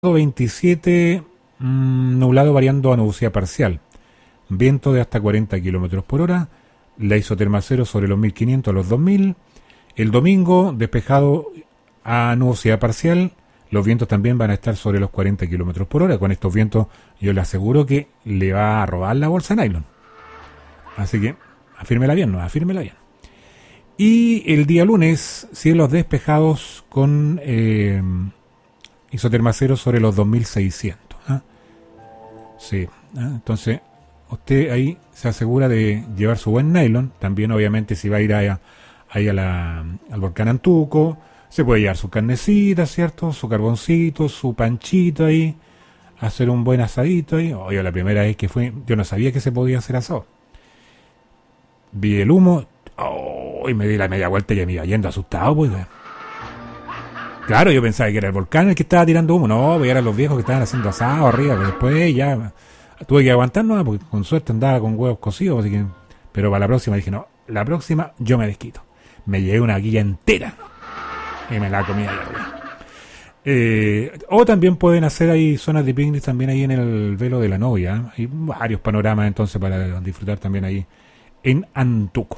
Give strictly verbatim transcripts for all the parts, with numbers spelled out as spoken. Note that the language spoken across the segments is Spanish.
veintisiete, mmm, nublado variando a nubosidad parcial. Viento de hasta cuarenta kilómetros por hora. La isoterma cero sobre los mil quinientos a los dos mil. El domingo, despejado a nubosidad parcial. Los vientos también van a estar sobre los cuarenta kilómetros por hora. Con estos vientos yo le aseguro que le va a robar la bolsa de nylon. Así que afírmela bien, ¿no? Afírmela bien. Y el día lunes, cielos despejados con eh, isoterma cero sobre los dos mil seiscientos. ¿eh? Sí, ¿eh? Entonces usted ahí se asegura de llevar su buen nylon. También obviamente si va a ir a, ahí a la, al volcán Antuco, se puede llevar su carnecita, ¿cierto? Su carboncito, su panchito ahí, hacer un buen asadito ahí. Oye, la primera vez que fue, yo no sabía que se podía hacer asado. Vi el humo, oh, y me di la media vuelta y me iba yendo asustado, pues. Claro, yo pensaba que era el volcán el que estaba tirando humo. No, pues eran los viejos que estaban haciendo asado arriba, pero después ya tuve que aguantar, ¿no? Porque con suerte andaba con huevos cocidos, así que... Pero para la próxima dije, no, la próxima yo me desquito. Me llevé una guilla entera y me la comí ahí arriba. Eh, o también pueden hacer ahí zonas de picnic también ahí en el velo de la novia. ¿eh? Hay varios panoramas entonces para disfrutar también ahí en Antuco.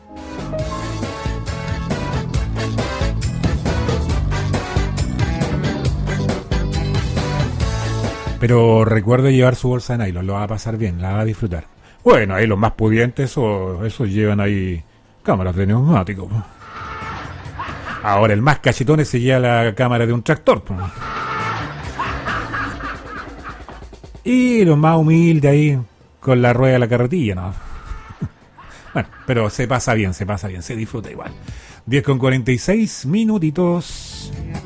Pero recuerde llevar su bolsa de nylon, lo va a pasar bien, la va a disfrutar. Bueno, ahí los más pudientes, esos, esos llevan ahí cámaras de neumático. Ahora el más cachetón se lleva la cámara de un tractor. Y los más humildes ahí con la rueda de la carretilla, ¿no? Bueno, pero se pasa bien, se pasa bien, se disfruta igual. diez con cuarenta y seis minutitos.